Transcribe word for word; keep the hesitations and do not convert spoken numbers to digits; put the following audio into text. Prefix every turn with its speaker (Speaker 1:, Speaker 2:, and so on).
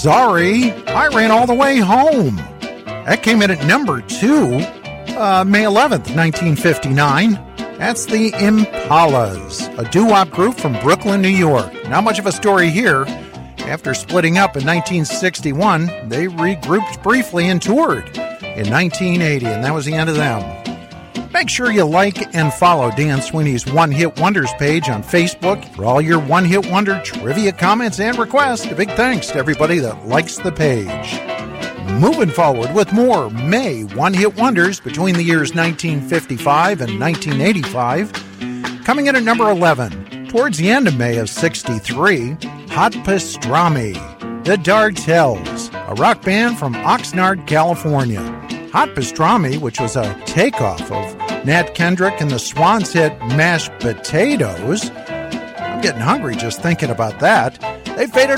Speaker 1: Sorry, I Ran All the Way Home. That came in at number two, uh, May eleventh, nineteen fifty-nine. That's the Impalas, a doo-wop group from Brooklyn, New York. Not much of a story here. After splitting up in nineteen sixty-one, they regrouped briefly and toured in nineteen eighty, and that was the end of them. Make sure you like and follow Dan Sweeney's One Hit Wonders page on Facebook for all your One Hit Wonder trivia comments and requests. A big thanks to everybody that likes the page. Moving forward with more May One Hit Wonders between the years nineteen fifty-five and nineteen eighty-five. Coming in at number eleven, towards the end of May of sixty-three, Hot Pastrami, the Dartels, a rock band from Oxnard, California. Hot Pastrami, which was a takeoff of Nat Kendrick and the Swans hit Mashed Potatoes. I'm getting hungry just thinking about that. They faded